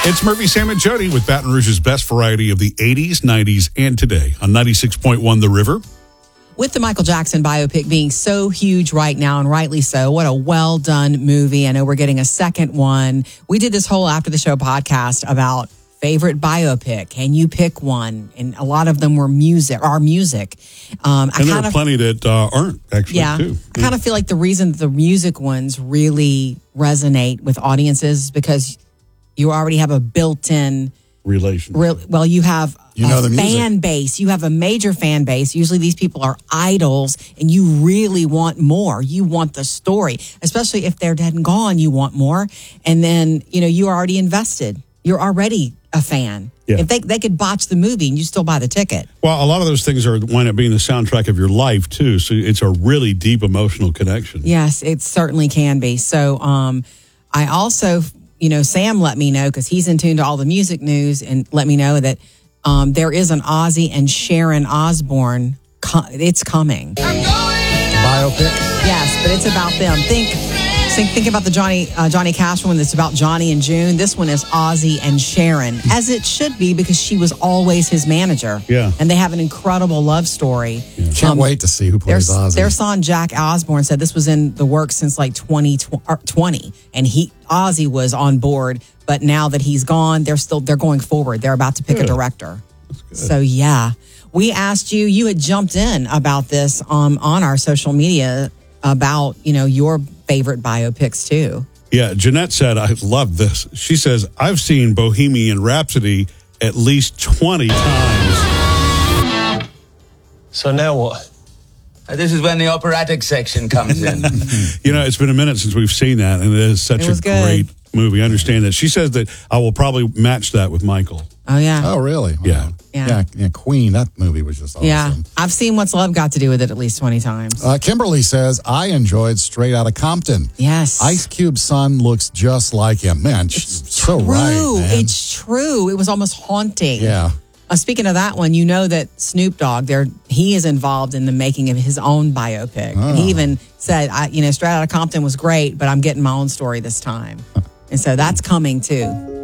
It's Murphy, Sam, and Jody with Baton Rouge's best variety of the 80s, 90s, and today on 96.1 The River. With the Michael Jackson biopic being so huge right now, and rightly so, what a well-done movie. I know we're getting a second one. We did this whole After the Show podcast about favorite biopic. Can you pick one? And a lot of them were music. And there are plenty that aren't, actually, too. I kind of feel like the reason the music ones really resonate with audiences is because you already have a built-in relationship. You have the fan base. You have a major fan base. Usually these people are idols, and you really want more. You want the story, especially if they're dead and gone. You want more. And then, you're already invested. You're already a fan. Yeah. If they could botch the movie and you still buy the ticket. Well, a lot of those things wind up being the soundtrack of your life, too. So it's a really deep emotional connection. Yes, it certainly can be. So I also... Sam let me know, because he's in tune to all the music news, and let me know that there is an Ozzy and Sharon Osbourne. It's coming. Biopic? Yes, but it's about them. Think about the Johnny Cash one that's about Johnny and June. This one is Ozzy and Sharon, as it should be, because she was always his manager. Yeah. And they have an incredible love story. Yeah. Can't wait to see who plays Ozzy. Their son, Jack Osbourne, said this was in the works since like 2020. And Ozzy was on board, but now that he's gone, they're going forward. They're about to pick a director. So, yeah. We asked you had jumped in about this on our social media about, your favorite biopics too. Yeah, Jeanette said, I love this. She says, I've seen Bohemian Rhapsody at least 20 times. So now what? This is when the operatic section comes in. It's been a minute since we've seen that, and it is such a great movie. I understand that. She says that I will probably match that with Michael. Oh, yeah. Oh, really? Yeah. Yeah, Queen, that movie was just awesome. Yeah, I've seen What's Love Got to Do with It at least 20 times. Kimberly says, I enjoyed Straight Outta Compton. Yes. Ice Cube's son looks just like him. Man, it's so true. right, man. It's true. It was almost haunting. Yeah. Speaking of that one, that Snoop Dogg, he is involved in the making of his own biopic. Oh. And he even said, Straight Outta Compton was great, but I'm getting my own story this time. And so that's coming too.